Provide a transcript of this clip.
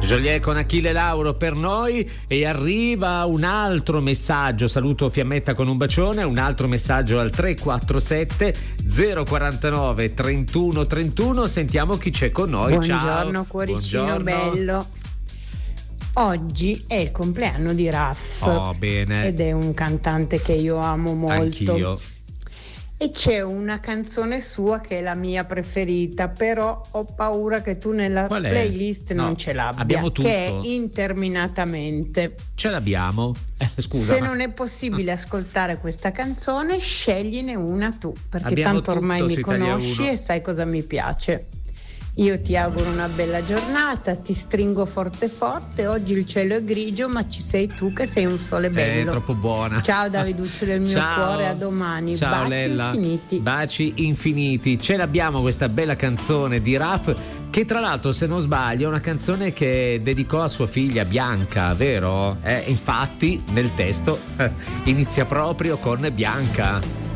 Joliet con Achille Lauro per noi, e arriva un altro messaggio. Saluto Fiammetta con un bacione. Un altro messaggio al 347 049 31 31. Sentiamo chi c'è con noi. Buongiorno, ciao. cuoricino. Buongiorno. Bello. Oggi è il compleanno di Raff. Oh, bene. Ed è un cantante che io amo molto. Anch'io. E c'è una canzone sua che è la mia preferita, però ho paura che tu nella playlist non ce l'abbia. Abbiamo tutto. Che è Interminatamente. Ce l'abbiamo. Scusa. Se non è possibile ascoltare questa canzone, scegliene una tu, perché Abbiamo tanto ormai tutto mi su Italia conosci 1. e sai cosa mi piace. Io ti auguro una bella giornata, ti stringo forte forte. Oggi il cielo è grigio, ma ci sei tu che sei un sole bello. È troppo buona. Ciao Daviduccio del mio cuore, a domani. Ciao, baci Lella. infiniti. Baci infiniti. Ce l'abbiamo questa bella canzone di Raff, che tra l'altro, se non sbaglio, è una canzone che dedicò a sua figlia Bianca, vero? Infatti nel testo inizia proprio con Bianca.